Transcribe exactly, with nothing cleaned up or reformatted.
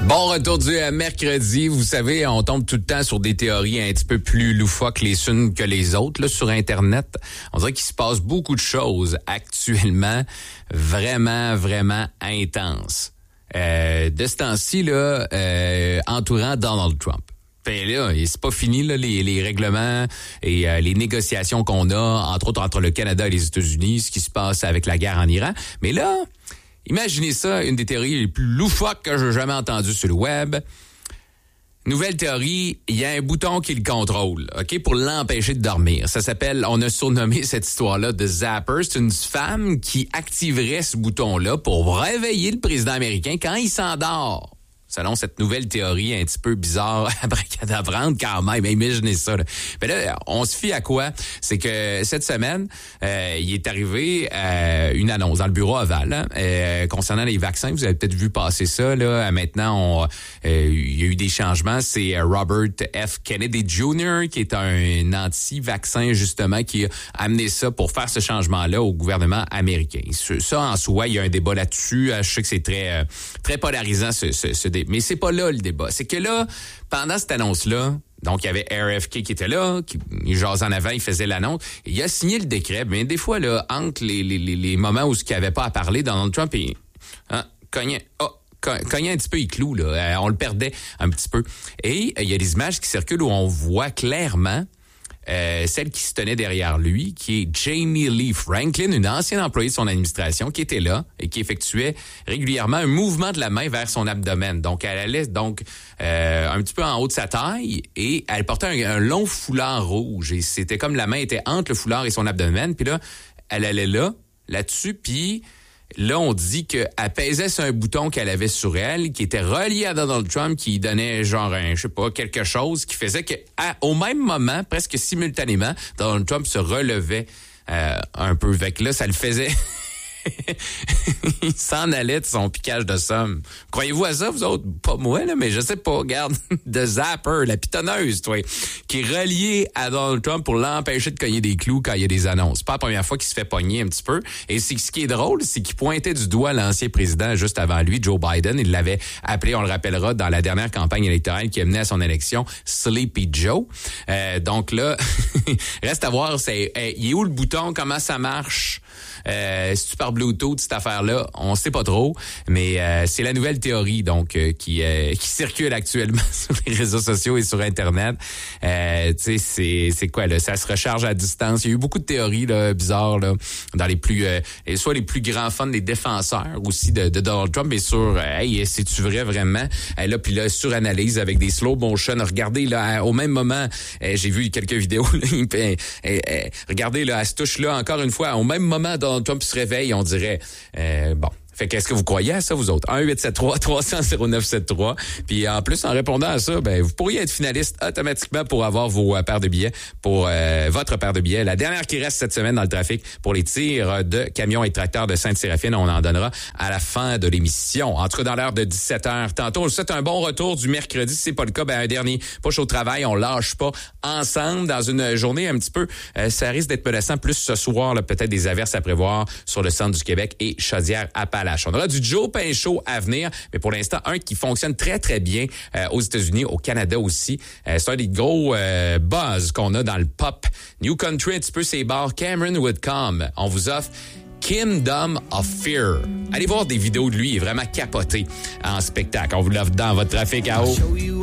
Bon retour du euh, mercredi. Vous savez, on tombe tout le temps sur des théories un petit peu plus loufoques les unes que les autres là, sur Internet. On dirait qu'il se passe beaucoup de choses actuellement vraiment, vraiment intenses. Euh, de ce temps-ci, là, euh, entourant Donald Trump. Fait là, c'est pas fini là, les, les règlements et euh, les négociations qu'on a, entre autres entre le Canada et les États-Unis, ce qui se passe avec la guerre en Iran. Mais là, imaginez ça, une des théories les plus loufoques que j'ai jamais entendues sur le web. Nouvelle théorie, il y a un bouton qui le contrôle, OK, pour l'empêcher de dormir. Ça s'appelle, on a surnommé cette histoire-là de Zapper. C'est une femme qui activerait ce bouton-là pour réveiller le président américain quand il s'endort. Selon cette nouvelle théorie un petit peu bizarre, abracadabrante quand même, imaginez ça. Là. Mais là, on se fie à quoi? C'est que cette semaine, euh, il est arrivé euh, une annonce dans le bureau Oval hein, euh, concernant les vaccins. Vous avez peut-être vu passer ça. Là. Maintenant, on, euh, il y a eu des changements. C'est Robert F. Kennedy junior qui est un anti-vaccin justement qui a amené ça pour faire ce changement-là au gouvernement américain. Ça, en soi, il y a un débat là-dessus. Je sais que c'est très, très polarisant ce, ce, ce débat. Mais c'est pas là le débat. C'est que là, pendant cette annonce-là, donc il y avait R F K qui était là, qui il jasait en avant, il faisait l'annonce. Il a signé le décret. Mais des fois, là, entre les, les, les moments où il n'y avait pas à parler, Donald Trump, il hein, cognait, oh, cognait un petit peu, il cloue, là. On le perdait un petit peu. Et il y a des images qui circulent où on voit clairement Euh, celle qui se tenait derrière lui, qui est Jamie Lee Franklin, une ancienne employée de son administration, qui était là et qui effectuait régulièrement un mouvement de la main vers son abdomen. Donc, elle allait donc euh, un petit peu en haut de sa taille et elle portait un, un long foulard rouge. Et c'était comme la main était entre le foulard et son abdomen. Puis là, elle allait là, là-dessus, puis là, on dit qu'elle pesait sur un bouton qu'elle avait sur elle, qui était relié à Donald Trump, qui donnait genre un, je sais pas, quelque chose, qui faisait que, à, au même moment, presque simultanément, Donald Trump se relevait euh, un peu. Fait que là, ça le faisait... il s'en allait de son piquage de somme. Croyez-vous à ça, vous autres? Pas moi, là, mais je sais pas. Regarde, de Zapper, la pitonneuse, toi, qui est reliée à Donald Trump pour l'empêcher de cogner des clous quand il y a des annonces. C'est pas la première fois qu'il se fait pogner un petit peu. Et c'est, ce qui est drôle, c'est qu'il pointait du doigt l'ancien président juste avant lui, Joe Biden. Il l'avait appelé, on le rappellera, dans la dernière campagne électorale qui a mené à son élection, Sleepy Joe. Euh, donc là, reste à voir, c'est, euh, il est où le bouton? Comment ça marche? Euh, si tu parles Bluetooth, cette affaire-là, on sait pas trop, mais euh, c'est la nouvelle théorie donc euh, qui euh, qui circule actuellement sur les réseaux sociaux et sur Internet. Euh, tu sais, c'est c'est quoi là? Ça se recharge à distance. Il y a eu beaucoup de théories là, bizarres là, dans les plus, euh, soit les plus grands fans des défenseurs aussi de, de Donald Trump, mais sur, euh, hey, c'est-tu vrai vraiment? Euh, là, puis là, suranalyse avec des slow motion. Regardez là, au même moment, euh, j'ai vu quelques vidéos. Là, euh, euh, regardez là, à ce touche là, encore une fois, au même moment, Donald Trump se réveille, on dirait, euh, bon. Fait qu'est-ce que vous croyez à ça, vous autres? un huit sept trois trois zéro zéro neuf sept trois. Puis en plus, en répondant à ça, ben vous pourriez être finaliste automatiquement pour avoir vos euh, paires de billets, pour euh, votre paire de billets. La dernière qui reste cette semaine dans le trafic pour les tirs de camions et tracteurs de Sainte-Séraphine. On en donnera à la fin de l'émission. Entre dans l'heure de dix-sept heures. Tantôt, on vous souhaite un bon retour du mercredi. Si c'est pas le cas, ben un dernier push au travail. On lâche pas ensemble dans une journée un petit peu. Euh, ça risque d'être menaçant plus ce soir, là, peut-être des averses à prévoir sur le centre du Québec et Chaudière-Appalaches. On aura du Joe Pain Show à venir, mais pour l'instant, un qui fonctionne très, très bien euh, aux États-Unis, au Canada aussi. Euh, c'est un des gros euh, buzz qu'on a dans le pop. New Country, un petit peu ses bars. Cameron Whitcomb, on vous offre Kingdom of Fear. Allez voir des vidéos de lui, il est vraiment capoté en spectacle. On vous l'offre dans votre trafic à eau.